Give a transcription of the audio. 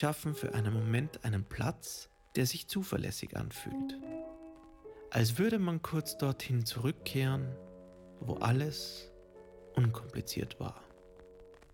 schaffen für einen Moment einen Platz, der sich zuverlässig anfühlt. Als würde man kurz dorthin zurückkehren, wo alles unkompliziert war.